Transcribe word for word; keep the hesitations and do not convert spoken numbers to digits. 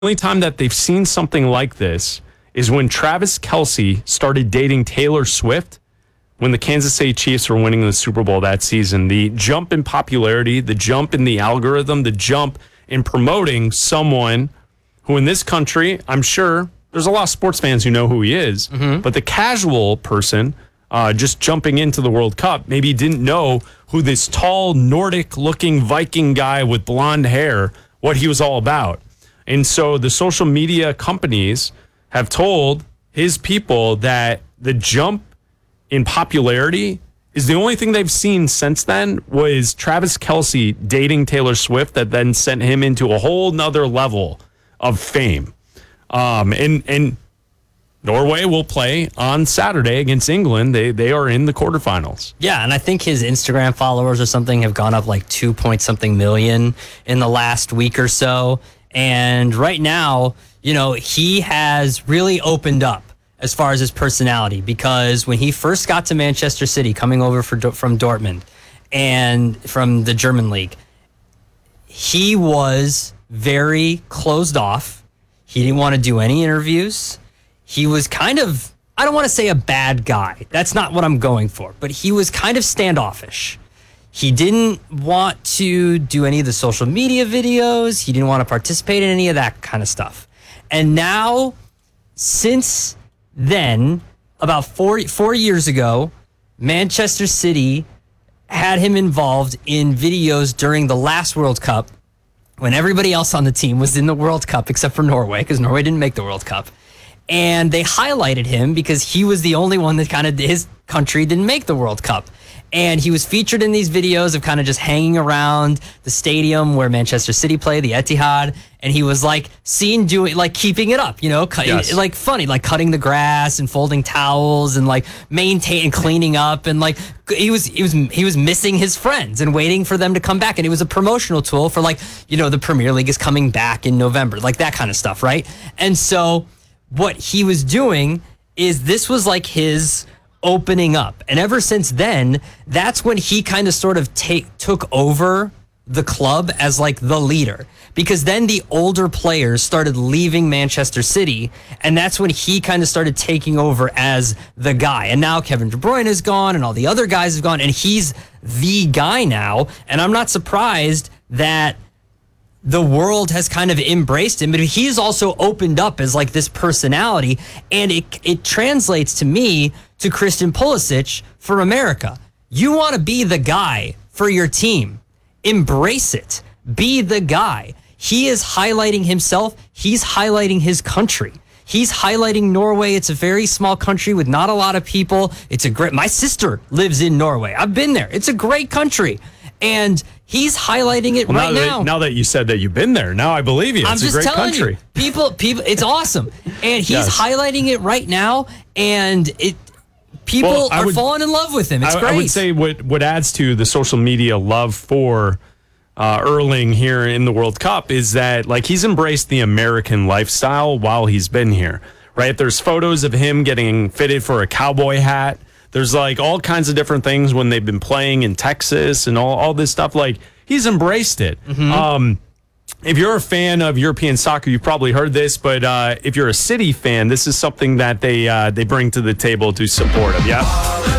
only time that they've seen something like this is when Travis Kelce started dating Taylor Swift when the Kansas City Chiefs were winning the Super Bowl that season. The jump in popularity, the jump in the algorithm, the jump in promoting someone who in this country, I'm sure there's a lot of sports fans who know who he is, mm-hmm. but the casual person uh, just jumping into the World Cup maybe didn't know who this tall Nordic-looking Viking guy with blonde hair, what he was all about. And so the social media companies have told his people that the jump in popularity is the only thing they've seen since then was Travis Kelce dating Taylor Swift that then sent him into a whole nother level of fame. Um, and, and Norway will play on Saturday against England. They they are in the quarterfinals. Yeah, and I think his Instagram followers or something have gone up like two point something million in the last week or so. And right now, you know, he has really opened up as far as his personality, because when he first got to Manchester City, coming over for, from Dortmund and from the German league, he was very closed off. He didn't want to do any interviews. He was kind of, I don't want to say a bad guy. That's not what I'm going for. But he was kind of standoffish. He didn't want to do any of the social media videos. He didn't want to participate in any of that kind of stuff. And now, since then, about four four years ago, Manchester City had him involved in videos during the last World Cup when everybody else on the team was in the World Cup except for Norway, because Norway didn't make the World Cup. And they highlighted him because he was the only one that kind of, his country didn't make the World Cup. And he was featured in these videos of kind of just hanging around the stadium where Manchester City play, the Etihad. And he was like seen doing, like keeping it up, you know, cut, yes. like funny, like cutting the grass and folding towels and like maintaining, cleaning up. And like he was, he was, he was missing his friends and waiting for them to come back. And it was a promotional tool for like, you know, the Premier League is coming back in November, like that kind of stuff. Right. And so what he was doing is this was like his opening up. And ever since then, that's when he kind of sort of take took over the club as like the leader, because then the older players started leaving Manchester City, and that's when he kind of started taking over as the guy. And now Kevin De Bruyne is gone and all the other guys have gone, and he's the guy now. And I'm not surprised that the world has kind of embraced him, but he's also opened up as like this personality, and it it translates to me to Christian Pulisic for America. You want to be the guy for your team. Embrace it. Be the guy. He is highlighting himself. He's highlighting his country. He's highlighting Norway. It's a very small country with not a lot of people. It's a great, my sister lives in Norway. I've been there. It's a great country. And he's highlighting it well, right now. now. That, now that you said that you've been there, now I believe you. It's I'm just a great telling country. You, people, people, it's awesome. And he's yes. highlighting it right now, and it people well, are would, falling in love with him. It's I, great. I would say what, what adds to the social media love for uh, Erling here in the World Cup is that like he's embraced the American lifestyle while he's been here, right? There's photos of him getting fitted for a cowboy hat. There's like all kinds of different things when they've been playing in Texas and all, all this stuff. Like he's embraced it. Mm-hmm. Um, if you're a fan of European soccer, you've probably heard this, but uh, if you're a City fan, this is something that they uh, they bring to the table to support him. Yeah.